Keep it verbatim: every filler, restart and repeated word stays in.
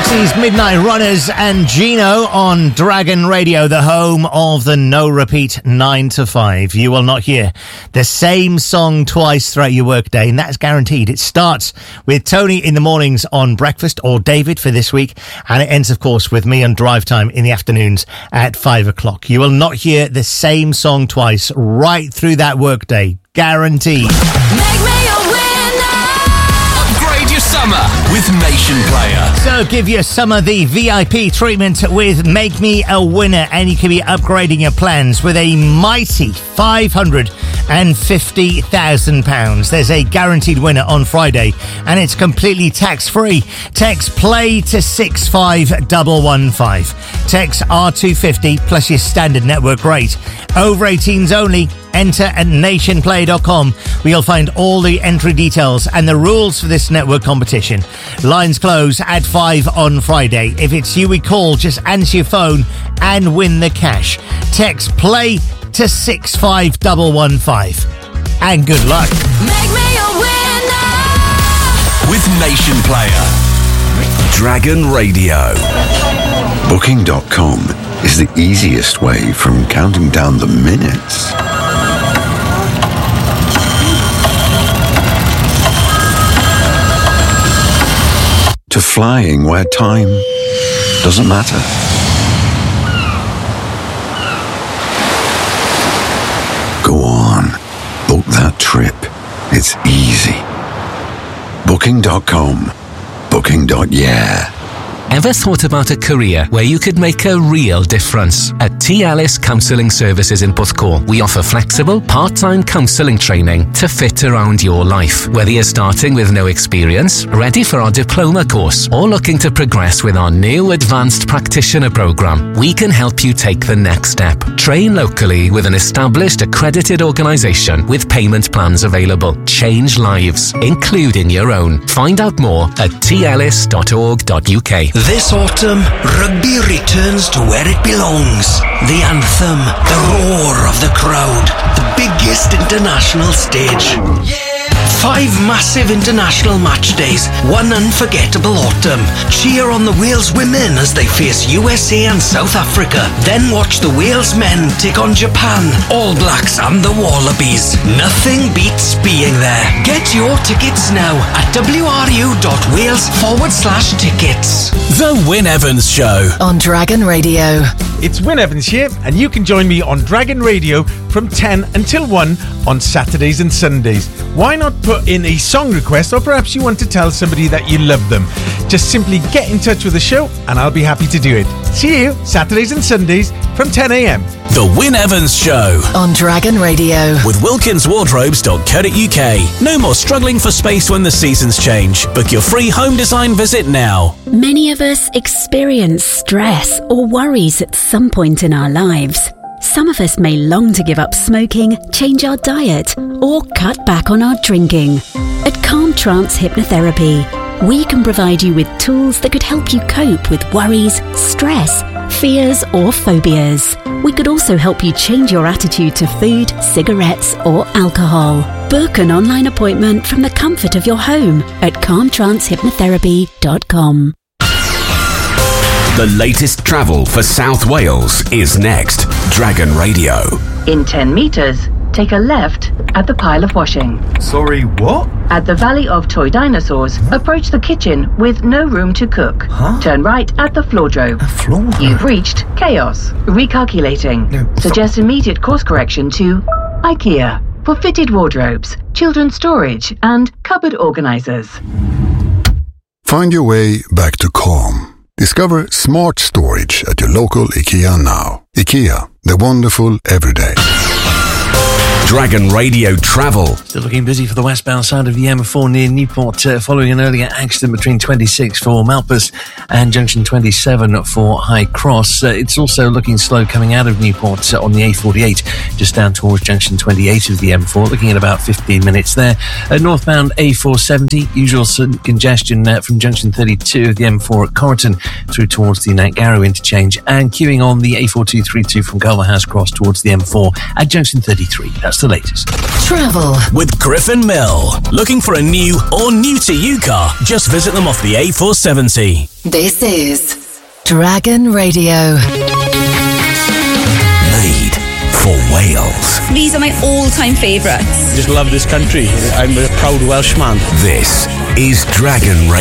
These Midnight Runners and Gino on Dragon Radio, the home of the no repeat nine to five. You will not hear the same song twice throughout your workday, and that's guaranteed. It starts with Tony in the mornings on Breakfast, or David for this week, and it ends, of course, with me on Drive Time in the afternoons at five o'clock. You will not hear the same song twice right through that workday. Guaranteed. Make me a winner. Upgrade your summer with Nation Player. So give your summer the V I P treatment with Make Me a Winner, and you can be upgrading your plans with a mighty five hundred fifty thousand pounds. There's a guaranteed winner on Friday, and it's completely tax-free. Text PLAY to six five one one five. Text R two fifty plus your standard network rate. Over eighteens only. Enter at nation play dot com, where you'll find all the entry details and the rules for this network competition. Lines close at five on Friday. If it's you we call, just answer your phone and win the cash. Text PLAY to six five one one five. And good luck. Make me a winner. With Nation Player. Dragon Radio. Booking dot com is the easiest way from counting down the minutes to flying where time doesn't matter. Go on, book that trip. It's easy. Booking dot com. Booking. Yeah. Ever thought about a career where you could make a real difference? At T. Ellis Counselling Services in Porthcawl, we offer flexible, part-time counselling training to fit around your life. Whether you're starting with no experience, ready for our diploma course, or looking to progress with our new advanced practitioner program, we can help you take the next step. Train locally with an established accredited organisation with payment plans available. Change lives, including your own. Find out more at t ellis dot org dot u k. This autumn, rugby returns to where it belongs. The anthem, the roar of the crowd, the biggest international stage. Five massive international match days, one unforgettable autumn. Cheer on the Wales women as they face U S A and South Africa. Then watch the Wales men take on Japan, All Blacks and the Wallabies. Nothing beats being there. Get your tickets now at wru.wales forward slash tickets. The Wyn Evans Show. On Dragon Radio. It's Wyn Evans here, and you can join me on Dragon Radio from ten until one on Saturdays and Sundays. Why not put in a song request, or perhaps you want to tell somebody that you love them? Just simply get in touch with the show and I'll be happy to do it. See you Saturdays and Sundays from ten a.m. The Wyn Evans Show. On Dragon Radio. With wilkins wardrobes dot co dot u k. No more struggling for space when the seasons change. Book your free home design visit now. Many of us experience stress or worries at some point in our lives. Some of us may long to give up smoking, change our diet, or cut back on our drinking. At Calm Trance Hypnotherapy, we can provide you with tools that could help you cope with worries, stress, fears, or phobias. We could also help you change your attitude to food, cigarettes, or alcohol. Book an online appointment from the comfort of your home at calm trance hypnotherapy dot com. The latest travel for South Wales is next. Dragon Radio. In ten metres, take a left at the pile of washing. Sorry, what? At the Valley of Toy Dinosaurs, approach the kitchen with no room to cook. Huh? Turn right at the floordrome. A floor? You've reached Chaos. Recalculating. No, Suggest immediate course correction to IKEA for fitted wardrobes, children's storage, and cupboard organisers. Find your way back to calm. Discover smart storage at your local IKEA now. IKEA, the wonderful everyday. Dragon Radio Travel. Still looking busy for the westbound side of the M four near Newport, uh, following an earlier accident between twenty-six for Malpas and junction twenty-seven for High Cross. Uh, it's also looking slow coming out of Newport uh, on the A forty-eight, just down towards junction twenty-eight of the M four, looking at about fifteen minutes there. Uh, northbound A four seventy, usual congestion uh, from junction thirty-two of the M four at Corriton through towards the Nantgarrow interchange, and queuing on the A four two thirty-two from Culverhouse Cross towards the M four at junction thirty-three. That's What's the latest? Travel. With Griffin Mill. Looking for a new or new to you car? Just visit them off the A four seventy. This is Dragon Radio. Made for Wales. These are my all-time favourites. Just love this country. I'm a proud Welshman. This is Dragon Radio.